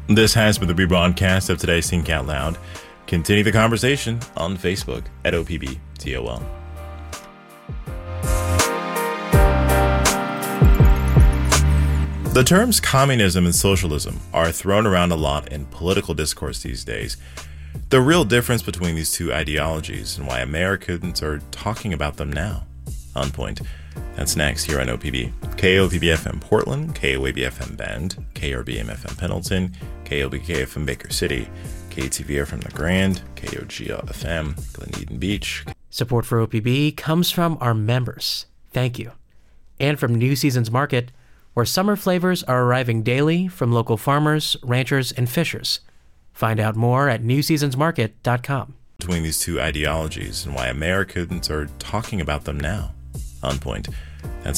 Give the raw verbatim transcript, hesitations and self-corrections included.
This has been the rebroadcast of today's Think Out Loud. Continue the conversation on Facebook at O P B T O L. The terms communism and socialism are thrown around a lot in political discourse these days. The real difference between these two ideologies and why Americans are talking about them now. On Point. That's next here on O P B. K O P B F M Portland, K O A B F M Bend, K R B M F M Pendleton, K O B K F M Baker City, K T V from the Grand, K O G L F M, Glen Eden Beach. Support for O P B comes from our members. Thank you. And from New Seasons Market, where summer flavors are arriving daily from local farmers, ranchers, and fishers. Find out more at new seasons market dot com. Between these two ideologies and why Americans are talking about them now. On Point. That's